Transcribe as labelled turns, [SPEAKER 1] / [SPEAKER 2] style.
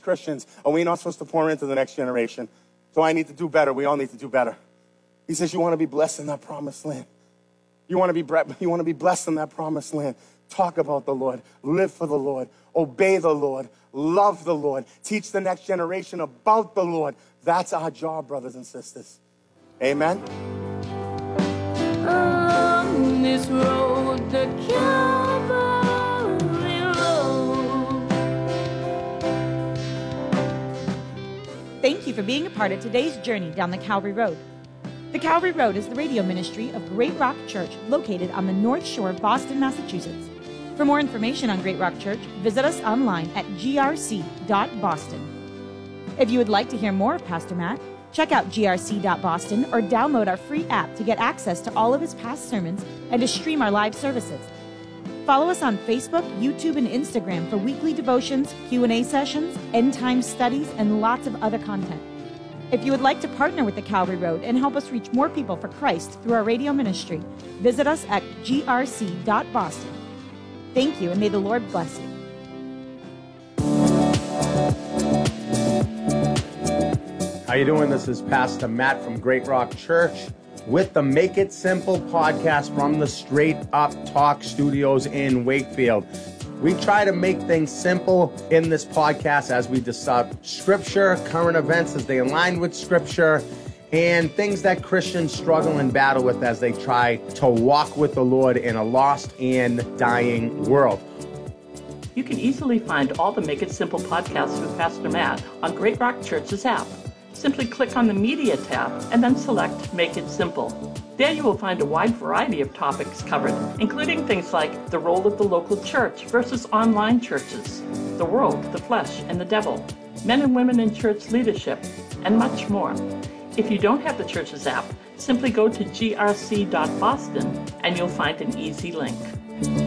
[SPEAKER 1] Christians, are we not supposed to pour into the next generation? So I need to do better. We all need to do better. He says, you want to be blessed in that promised land. You want to be blessed in that promised land. Talk about the Lord. Live for the Lord. Obey the Lord. Love the Lord. Teach the next generation about the Lord. That's our job, brothers and sisters. Amen.
[SPEAKER 2] On this road, the Calvary road.
[SPEAKER 3] Thank you for being a part of today's journey down the Calvary Road. The Calvary Road is the radio ministry of Great Rock Church, located on the North Shore of Boston, Massachusetts. For more information on Great Rock Church, visit us online at grc.boston. If you would like to hear more of Pastor Matt, check out grc.boston or download our free app to get access to all of his past sermons and to stream our live services. Follow us on Facebook, YouTube, and Instagram for weekly devotions, Q&A sessions, end-time studies, and lots of other content. If you would like to partner with the Calvary Road and help us reach more people for Christ through our radio ministry, visit us at grc.boston. Thank you, and may the Lord bless you.
[SPEAKER 4] How you doing? This is Pastor Matt from Great Rock Church with the Make It Simple podcast from the Straight Up Talk Studios in Wakefield. We try to make things simple in this podcast as we discuss Scripture, current events as they align with Scripture, and things that Christians struggle and battle with as they try to walk with the Lord in a lost and dying world.
[SPEAKER 5] You can easily find all the Make It Simple podcasts with Pastor Matt on Great Rock Church's app. Simply click on the Media tab and then select Make It Simple. There you will find a wide variety of topics covered, including things like the role of the local church versus online churches, the world, the flesh, and the devil, men and women in church leadership, and much more. If you don't have the church's app, simply go to grc.boston and you'll find an easy link.